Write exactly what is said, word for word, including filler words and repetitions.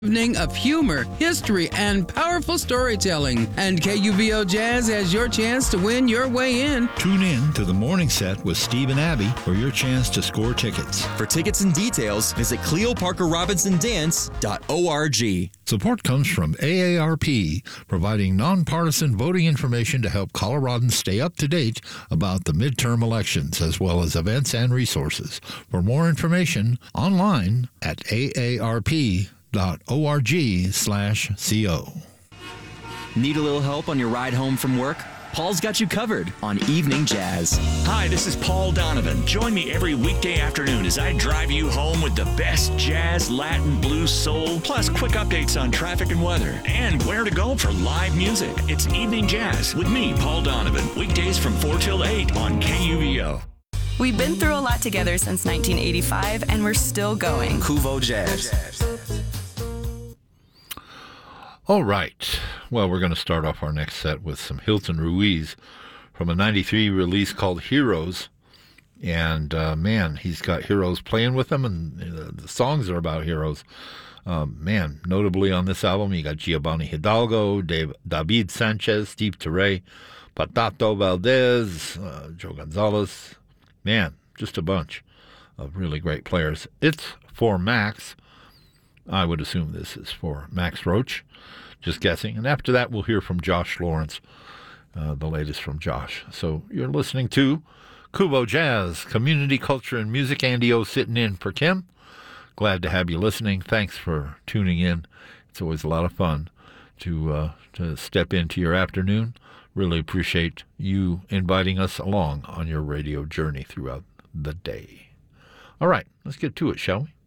Evening of humor, history, and powerful storytelling. And K U V O Jazz has your chance to win your way in. Tune in to the morning set with Steve and Abby for your chance to score tickets. For tickets and details, visit cleo parker robinson dance dot org. Support comes from A A R P, providing nonpartisan voting information to help Coloradans stay up to date about the midterm elections, as well as events and resources. For more information, online at A A R P dot org slash co. Need a little help on your ride home from work? Paul's got you covered on Evening Jazz. Hi, this is Paul Donovan. Join me every weekday afternoon as I drive you home with the best jazz, Latin, blues, soul, plus quick updates on traffic and weather, and where to go for live music. It's Evening Jazz with me, Paul Donovan, weekdays from four till eight on K U V O. We've been through a lot together since nineteen eighty-five, and we're still going. Kuvo Jazz. All right. Well, we're going to start off our next set with some Hilton Ruiz from a ninety-three release called Heroes. And, uh, man, he's got heroes playing with him, and uh, the songs are about heroes. Um, man, notably on this album, you got Giovanni Hidalgo, Dave, David Sanchez, Steve Turre, Patato Valdez, uh, Joe Gonzalez. Man, just a bunch of really great players. It's for Max. I would assume this is for Max Roach. Just guessing. And after that, we'll hear from Josh Lawrence, uh, the latest from Josh. So you're listening to Kuvo Jazz, Community Culture and Music. Andy O sitting in for Kim. Glad to have you listening. Thanks for tuning in. It's always a lot of fun to uh, to step into your afternoon. Really appreciate you inviting us along on your radio journey throughout the day. All right, let's get to it, shall we?